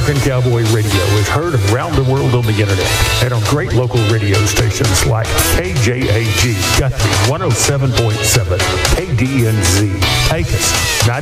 American Cowboy Radio is heard around the world on the internet and on great local radio stations like KJAG, Guthrie 107.7, KDNZ, Pecos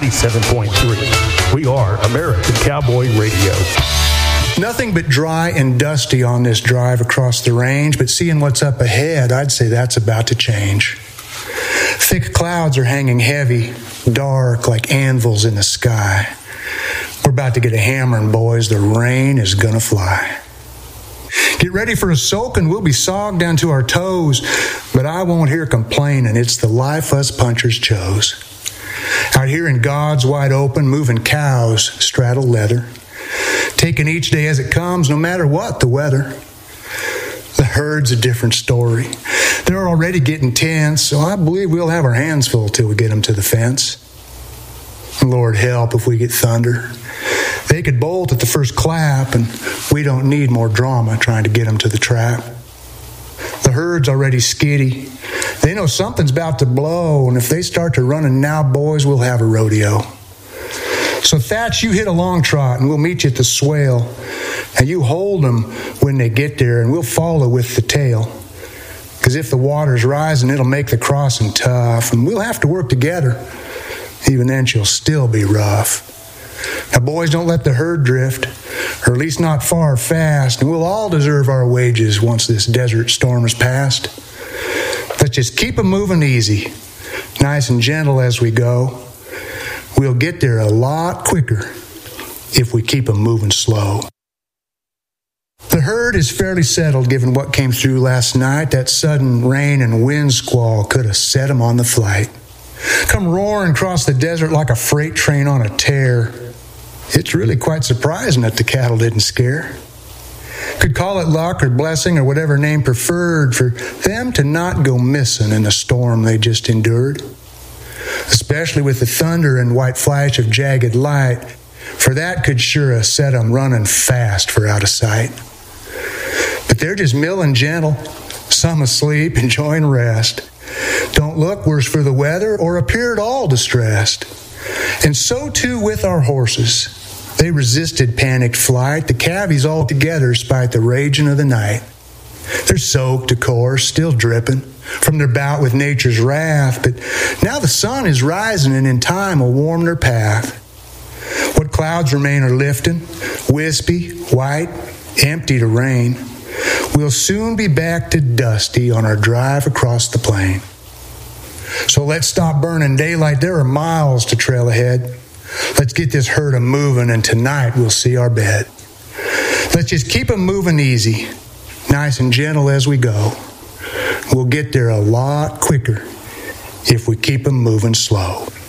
97.3. We are American Cowboy Radio. Nothing but dry and dusty on this drive across the range, but seeing what's up ahead, I'd say that's about to change. Thick clouds are hanging heavy, dark like anvils in the sky. We're about to get a hammering, boys. The rain is gonna fly. Get ready for a soak and we'll be sogged down to our toes, but I won't hear complaining. It's the life us punchers chose. Out here in God's wide open, moving cows straddle leather, taking each day as it comes, no matter what the weather. The herd's a different story. They're already getting tense, so I believe we'll have our hands full till we get them to the fence. Lord help if we get thunder. They could bolt at the first clap, and we don't need more drama trying to get them to the trap. The herd's already skitty. They know something's about to blow, and if they start to running now, boys, we'll have a rodeo. So Thatch, you hit a long trot, and we'll meet you at the swale. And you hold them when they get there, and we'll follow with the tail. Because if the water's rising, it'll make the crossing tough, and we'll have to work together. Even then, she'll still be rough. Now, boys, don't let the herd drift, or at least not far or fast, and we'll all deserve our wages once this desert storm is past. Let's just keep them moving easy, nice and gentle as we go. We'll get there a lot quicker if we keep them moving slow. The herd is fairly settled given what came through last night. That sudden rain and wind squall could have set them on the flight. Come roaring across the desert like a freight train on a tear. It's really quite surprising that the cattle didn't scare. Could call it luck or blessing or whatever name preferred for them to not go missing in the storm they just endured. Especially with the thunder and white flash of jagged light, for that could sure have set them running fast for out of sight. But they're just milling gentle, some asleep, enjoying rest. Don't look worse for the weather or appear at all distressed. And so too with our horses. They resisted panicked flight, the cavies all together spite the raging of the night. They're soaked, of course, still dripping from their bout with nature's wrath, but now the sun is rising and in time will warm their path. What clouds remain are lifting, wispy, white, empty to rain. We'll soon be back to dusty on our drive across the plain. So let's stop burning daylight. There are miles to trail ahead. Let's get this herd a-moving, and tonight we'll see our bed. Let's just keep 'em moving easy, nice and gentle as we go. We'll get there a lot quicker if we keep 'em moving slow.